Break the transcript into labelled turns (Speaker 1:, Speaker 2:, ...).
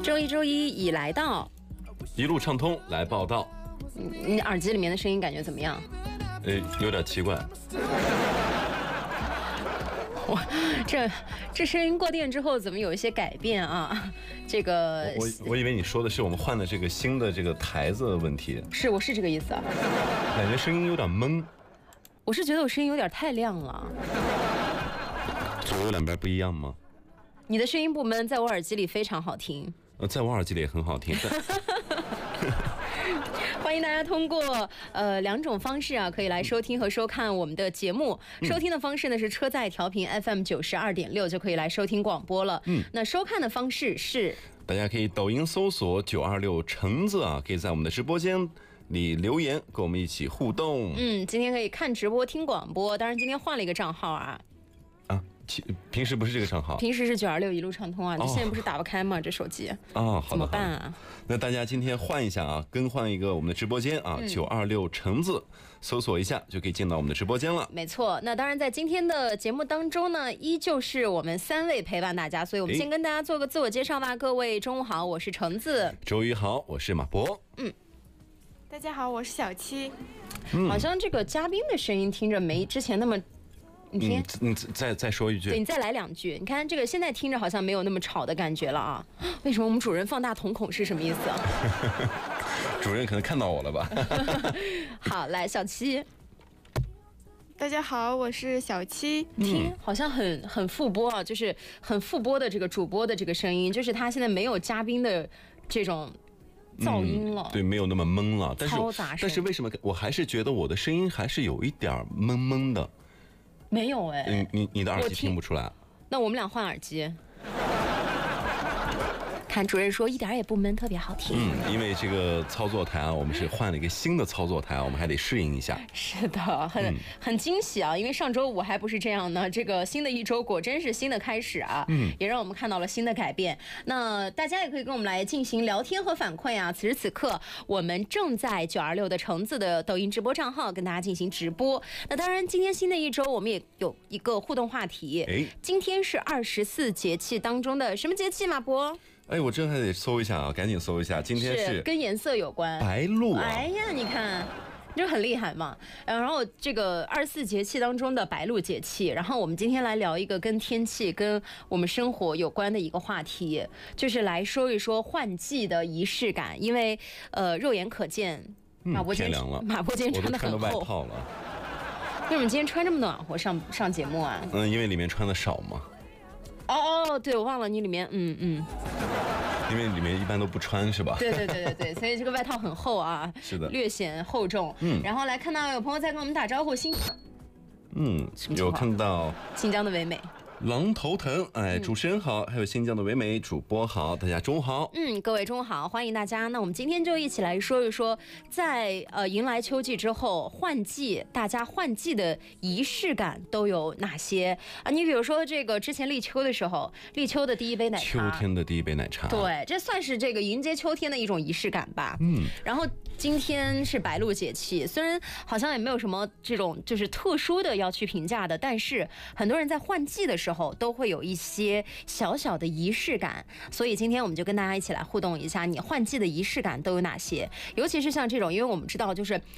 Speaker 1: 周一已来到，
Speaker 2: 一路畅通来报道。
Speaker 1: 你耳机里面的声音感觉怎么样？
Speaker 2: 有点奇怪。
Speaker 1: 哇，这声音过电之后怎么有一些改变啊？这个
Speaker 2: 我以为你说的是我们换的这个新的这个台子的问题。
Speaker 1: 我是这个意思啊。
Speaker 2: 感觉声音有点懵。
Speaker 1: 我是觉得我声音有点太亮了。
Speaker 2: 左右两边不一样吗？
Speaker 1: 你的声音不闷，在我耳机里非常好听。
Speaker 2: 在我耳机里也很好听。
Speaker 1: 欢迎大家通过两种方式啊，可以来收听和收看我们的节目。收听的方式呢是车载调频 FM 92.6就可以来收听广播了。那收看的方式是，
Speaker 2: 大家可以抖音搜索926橙子啊，可以在我们的直播间里留言，跟我们一起互动。
Speaker 1: 今天可以看直播听广播，当然今天换了一个账号啊。
Speaker 2: 平时不是这个账号，
Speaker 1: 平时是926一路畅通啊。你现在不是打不开吗？这手机怎么办啊？
Speaker 2: 那大家今天换一下啊，更换一个我们的直播间啊，926橙子，搜索一下就可以进到我们的直播间了。
Speaker 1: 没错，那当然在今天的节目当中呢，依旧是我们3位陪伴大家，所以我们先跟大家做个自我介绍吧。各位中午好，我是橙子。
Speaker 2: 周一好，我是马博。
Speaker 3: 大家好，我是小七。
Speaker 1: 好像这个嘉宾的声音听着没之前那么。你
Speaker 2: 再说一句，
Speaker 1: 对，你再来2句。你看这个现在听着好像没有那么吵的感觉了啊？为什么我们主任放大瞳孔是什么意思啊？
Speaker 2: 主任可能看到我了吧？
Speaker 1: 好，来小七。
Speaker 3: 大家好，我是小七。
Speaker 1: 听好像很复播啊，就是很复播的这个主播的这个声音，就是他现在没有嘉宾的这种噪音了。
Speaker 2: 对，没有那么闷了。但是为什么我还是觉得我的声音还是有一点闷闷的？
Speaker 1: 没有
Speaker 2: 你的耳机听不出来。
Speaker 1: 那我们俩换耳机。看主任说一点也不闷，特别好听。
Speaker 2: 因为这个操作台啊，我们是换了一个新的操作台，我们还得适应一下。
Speaker 1: 是的，很惊喜啊！因为上周五还不是这样呢，这个新的一周果真是新的开始啊，也让我们看到了新的改变。那大家也可以跟我们来进行聊天和反馈啊。此时此刻，我们正在926的橙子的抖音直播账号跟大家进行直播。那当然，今天新的一周我们也有一个互动话题。今天是24节气当中的什么节气？马博？
Speaker 2: 我这还得搜一下啊，赶紧搜一下。今天是
Speaker 1: 跟颜色有关，
Speaker 2: 白露啊！
Speaker 1: 哎呀，你看，就很厉害嘛。然后这个24节气当中的白露节气，然后我们今天来聊一个跟天气、跟我们生活有关的一个话题，就是来说一说换季的仪式感。因为肉眼可见，马博今天穿得很厚，
Speaker 2: 我都穿外套了。
Speaker 1: 为什么今天穿这么暖和上节目啊？
Speaker 2: 因为里面穿的少嘛。
Speaker 1: 对，我忘了你里面，
Speaker 2: 因为里面一般都不穿是吧？
Speaker 1: 对，所以这个外套很厚啊，
Speaker 2: 是的，
Speaker 1: 略显厚重。然后来看到有朋友在跟我们打招呼，
Speaker 2: 有看到
Speaker 1: 新疆的唯美。
Speaker 2: 狼头疼，主持人好，还有新疆的唯美主播好，大家中午好。
Speaker 1: 各位中午好，欢迎大家。那我们今天就一起来说一说，在迎来秋季之后换季，大家换季的仪式感都有哪些啊？你比如说这个之前立秋的时候，立秋的第一杯奶茶，
Speaker 2: 秋天的第一杯奶茶，
Speaker 1: 对，这算是这个迎接秋天的一种仪式感吧。然后今天是白露节气，虽然好像也没有什么这种就是特殊的要去评价的，但是很多人在换季的时候都会有一些小小的仪式感，所以今天我们就跟大家一起来互动一下，你换季的仪式感都有哪些？尤其是像这种，因为我们知道就是